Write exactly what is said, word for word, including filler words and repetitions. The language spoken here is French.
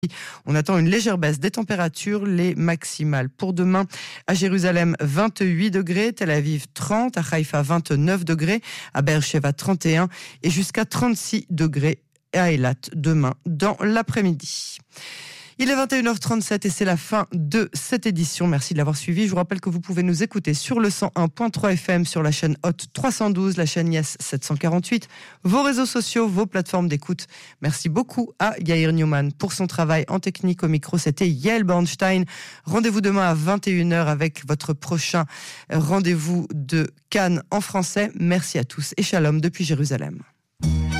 On attend une légère baisse des températures, les maximales. Pour demain, à Jérusalem, vingt-huit degrés, Tel Aviv trente, à Haïfa vingt-neuf degrés, à Beersheva trente et un et jusqu'à trente-six degrés à Eilat demain dans l'après-midi. Il est vingt et une heures trente-sept et c'est la fin de cette édition. Merci de l'avoir suivi. Je vous rappelle que vous pouvez nous écouter sur le cent un point trois F M, sur la chaîne Hot trois cent douze, la chaîne Yes sept cent quarante-huit, vos réseaux sociaux, vos plateformes d'écoute. Merci beaucoup à Yair Newman pour son travail en technique. Au micro, c'était Yael Bornstein. Rendez-vous demain à vingt et une heures avec votre prochain rendez-vous de Cannes en français. Merci à tous et shalom depuis Jérusalem.